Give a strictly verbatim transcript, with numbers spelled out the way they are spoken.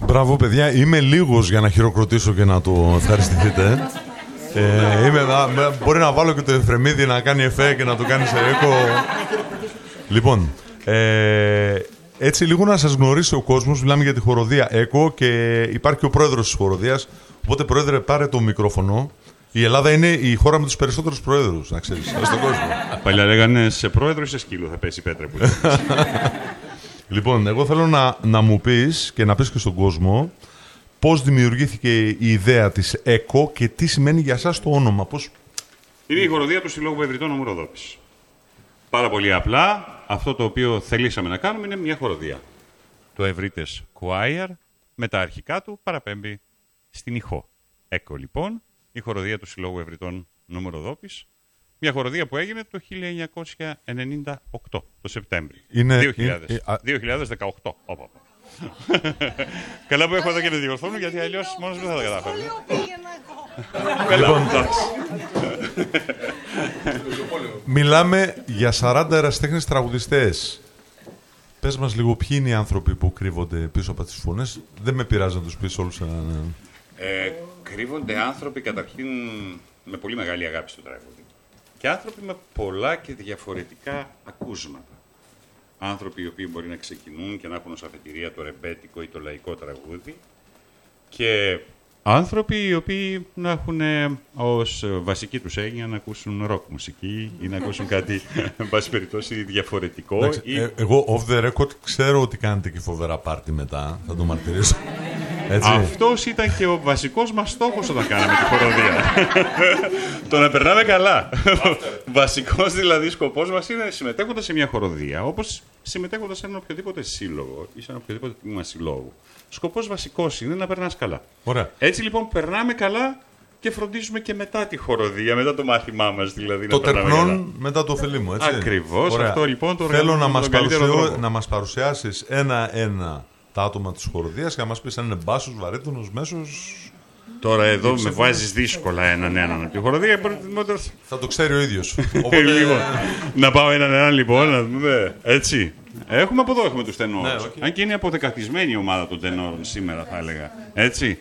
Μπράβο, παιδιά. Είμαι λίγος για να χειροκροτήσω και να το ευχαριστηθείτε. Ε, είμαι, να, μπορεί να βάλω και το Εφρεμίδη να κάνει εφέ και να το κάνει σε έκο. Λοιπόν, ε, έτσι λίγο να σας γνωρίσει ο κόσμος. Μιλάμε για τη χοροδία έκο και υπάρχει και ο πρόεδρος της χοροδίας. Οπότε, πρόεδρε, πάρε το μικρόφωνο. Η Ελλάδα είναι η χώρα με τους περισσότερους πρόεδρους, να ξέρεις, στον κόσμο. Παλιά λέγανε σε πρόεδρο ή σε σκύλο θα πέσει η πέτρα που Λοιπόν, εγώ θέλω να, να μου πεις και να πεις και στον κόσμο πώς δημιουργήθηκε η ιδέα της ΕΚΟ και τι σημαίνει για εσάς το όνομα. Πώς... Είναι η χοροδία του Συλλόγου Ευρυτών Ομοροδόπης. Πάρα πολύ απλά, αυτό το οποίο θελήσαμε να κάνουμε είναι μια χοροδία. Το Ευρύτες Choir, με τα αρχικά του, παραπέμπει στην ηχό. ΕΚΟ, λοιπόν, η χοροδία του Συλλόγου Ευρυτών Ομοροδόπης. Μια χοροδία που έγινε το χίλια εννιακόσια ενενήντα οκτώ, το Σεπτέμβριο. Είναι, δύο χιλιάδες, είναι, δύο χιλιάδες δεκαοκτώ. Όπα, όπα. Καλά που έχω εδώ και να διορθώνω, γιατί αλλιώς μόνος δεν θα τα καταφέρω. Λοιπόν, μιλάμε για σαράντα ερασιτέχνες τραγουδιστές. Πες μας λίγο ποιοι είναι οι άνθρωποι που κρύβονται πίσω από τις φωνές. Δεν με πειράζει να τους πεις όλους έναν... Ε, κρύβονται άνθρωποι καταρχήν με πολύ μεγάλη αγάπη στο τραγούδι. Και άνθρωποι με πολλά και διαφορετικά ακούσματα. Άνθρωποι οι οποίοι μπορεί να ξεκινούν και να έχουν ως αφετηρία το ρεμπέτικο ή το λαϊκό τραγούδι. Και άνθρωποι οι οποίοι να έχουν ως βασική τους έννοια να ακούσουν ροκ μουσική ή να ακούσουν κάτι, εν πάση περιπτώσει, διαφορετικό. Εντάξει, ή... ε, εγώ off the record ξέρω ότι κάνετε και φοβερά πάρτι μετά, θα το μαρτυρήσω. Έτσι. Αυτός ήταν και ο βασικός μας στόχος όταν κάναμε τη χοροδία. Το να περνάμε καλά. Βασικός δηλαδή σκοπός μας είναι συμμετέχοντας σε μια χοροδία, όπως συμμετέχοντας σε ένα οποιοδήποτε σύλλογο ή σε ένα οποιοδήποτε τμήμα συλλόγου. Σκοπός βασικός είναι να περνάς καλά. Ωραία. Έτσι λοιπόν περνάμε καλά και φροντίζουμε και μετά τη χοροδία, μετά το μάθημά μας δηλαδή. Το να περνάμε τερπνών καλά. μετά το ωφελή μου, έτσι. Ακριβώς. Ωραία. Αυτό λοιπόν το Θέλω να μας, παρουσιώ, να μας παρουσιάσεις ένα-ένα τα άτομα της χοροδίας και να μας πεις αν είναι μπάσος, βαρύτονος, μέσος. Τώρα εδώ με βάζεις δύσκολα έναν έναν από τη χοροδία. Θα το ξέρει ο ίδιος. Οπότε... λοιπόν, να πάω έναν έναν λοιπόν, να δούμε. Έτσι. Έχουμε από εδώ έχουμε τους τενόρους. Ναι, okay. Αν και είναι αποδεκατισμένη η ομάδα των τενόρων σήμερα, θα έλεγα. Έτσι.